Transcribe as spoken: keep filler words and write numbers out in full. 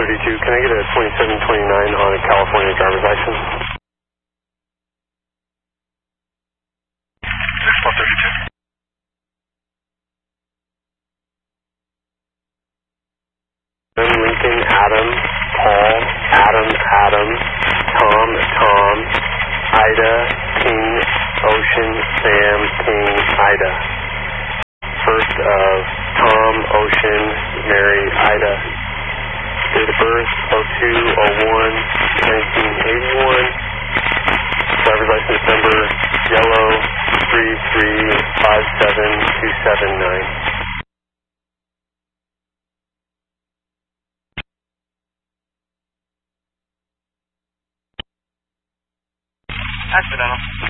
thirty-two. Can I get a twenty-seven twenty-nine on a California driver's license? six one thirty-two. Lincoln, Adam, Paul, Adam, Adam, Tom, Tom, Ida, King, Ocean, Sam, King, Ida. First of Tom, Ocean, Mary, Ida. Date of birth oh two oh one nineteen eighty-one. Driver's license number yellow three three five seven two seven nine. Accidental.